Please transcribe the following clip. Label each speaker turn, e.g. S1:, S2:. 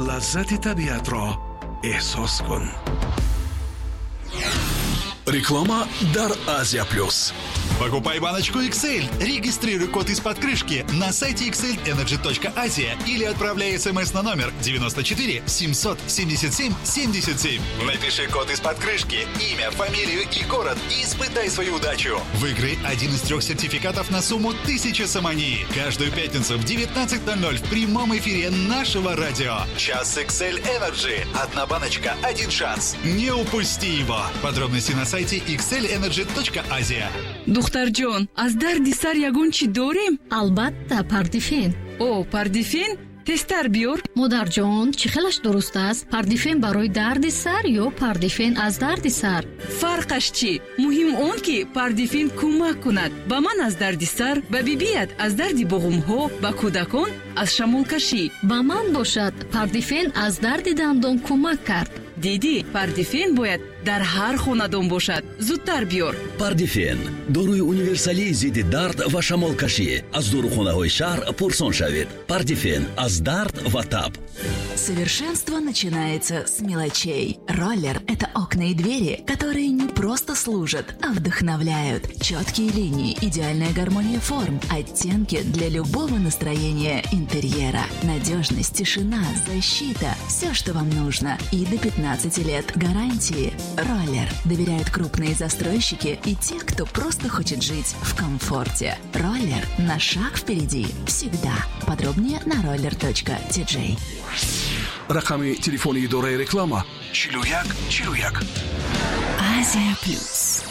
S1: лаззати табиатро эҳсос кун. Реклама дар Азия Плюс.
S2: Покупай баночку XL, регистрируй код из-под крышки на сайте xlenergy.asia или отправляй смс на номер 94 777 77. Напиши код из-под крышки, имя, фамилию и город и испытай свою удачу. Выиграй один из 3 сертификатов на сумму 1000 самани. Каждую пятницу в 19:00 в прямом эфире нашего радио. Час XL Energy. Одна баночка, один шанс. Не упусти его. Подробности на сайте xlenergy.asia.
S3: духтарҷон, аз дарди сар ягон чӣ дорем?
S4: албатта, пардифен.
S3: О, пардифен? тестар биёр.
S4: модарҷон, чӣ хелаш дуруст аст? Пардифен барои дарди сар ё пардифен аз дарди сар?
S3: фарқаш чӣ? муҳим он ки пардифен кӯмак кунад ба ман аз дарди сар, ба бибият аз дарди буғумҳо, ба кӯдакон аз шамолкашӣ.
S4: ба ман бошад, пардифен аз дарди дандон кӯмак кард.
S3: диди, пардифен бояд дар ҳар хонадон бошад. зудтар биёр.
S5: пардифен доруи универсалии зидди дард ва шамолкашӣ аз дорухонаҳои шаҳр пурсон шавед. пардифен аз дард ва таб.
S6: Совершенство начинается с мелочей. Роллер – это окна и двери, которые не просто служат, а вдохновляют. Четкие линии, идеальная гармония форм, оттенки для любого настроения интерьера. Надежность, тишина, защита – все, что вам нужно. И до 15 лет гарантии. Роллер доверяют крупные застройщики и те, кто просто хочет жить в комфорте. Роллер – на шаг впереди. Всегда. Подробнее на roller.tj.
S1: рақами телефони идораи реклама 41 41.
S6: Азия Плюс.